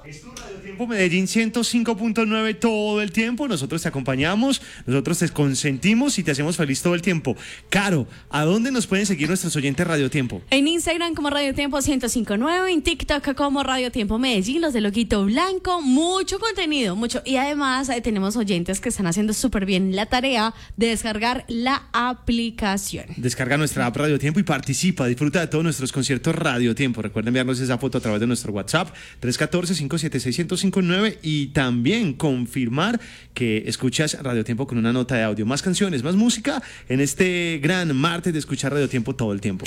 Es tu Radio Tiempo Medellín 105.9 todo el tiempo. Nosotros te acompañamos, nosotros te consentimos y te hacemos feliz todo el tiempo. Caro, ¿a dónde nos pueden seguir nuestros oyentes Radio Tiempo? En Instagram como Radio Tiempo 105.9, en TikTok como Radio Tiempo Medellín, los de Loguito Blanco, mucho contenido, mucho. Y además tenemos oyentes que están haciendo súper bien la tarea de descargar la aplicación. Descarga nuestra app Radio Tiempo y participa, disfruta de todos nuestros conciertos Radio Tiempo. Recuerda enviarnos esa foto a través de nuestro WhatsApp 314-576-1059 y también confirmar que escuchas Radio Tiempo con una nota de audio. Más canciones, más música en este gran martes de escuchar Radio Tiempo todo el tiempo.